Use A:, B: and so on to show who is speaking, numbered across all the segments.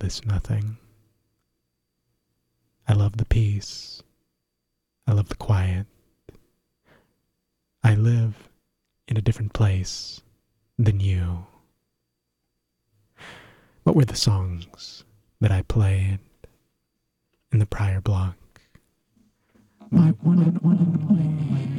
A: this nothing. I love the peace. I love the quiet. I live in a different place than you. What were the songs that I played in the prior block? My one and only,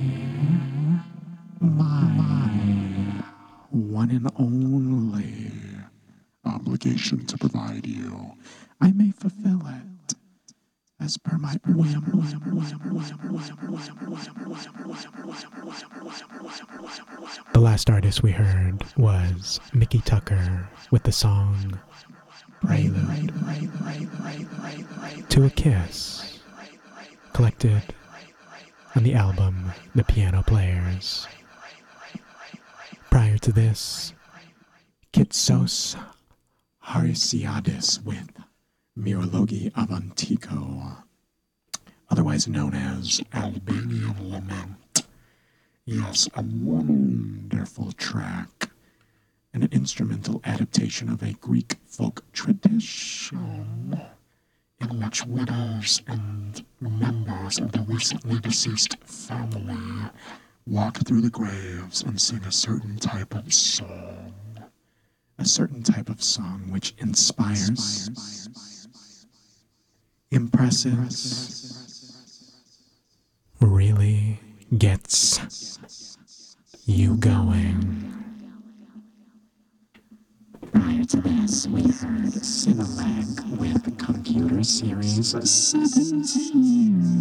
A: my one and only
B: obligation to provide you.
A: I may fulfill it as per my whim. The last artist we heard was Mickey Tucker with the song Prelude to a Kiss, collected on the album The Piano Players. Prior to this, Kitsos Harisiadis with Mirologi Avantico, otherwise known as Albanian Lament. Yes, a wonderful track, and an instrumental adaptation of a Greek folk tradition in which widows and members of the recently deceased family walk through the graves and sing a certain type of song. A certain type of song which inspires, impresses, really gets you going. Prior to this, we heard Cineleg with Computer Series 17.